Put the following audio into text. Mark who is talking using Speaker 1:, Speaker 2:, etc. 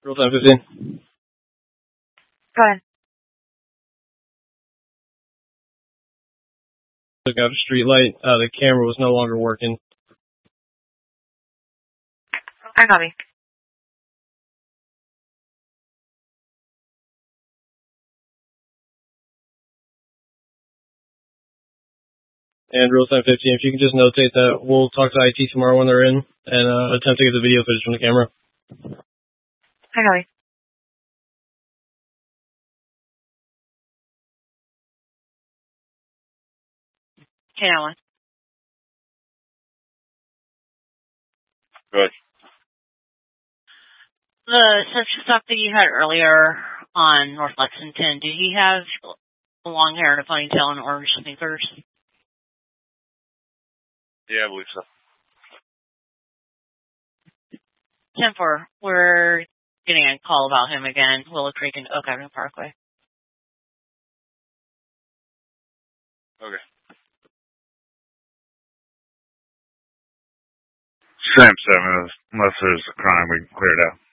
Speaker 1: Real time 15.
Speaker 2: Go ahead.
Speaker 1: Took out a street light. The camera was no longer working.
Speaker 2: I copy.
Speaker 1: And real time 15, if you can just notate that, we'll talk to IT tomorrow when they're in and attempt to get the video footage from the camera.
Speaker 2: I copy. Okay, now one.
Speaker 3: Good.
Speaker 2: The search stop that you had earlier on North Lexington, did he have long hair and a ponytail and orange sneakers?
Speaker 3: Yeah, I believe so.
Speaker 2: 10-4, we're getting a call about him again, Willow Creek and Oak Avenue Parkway.
Speaker 3: Okay. Same 7, unless there's a crime we can clear it out.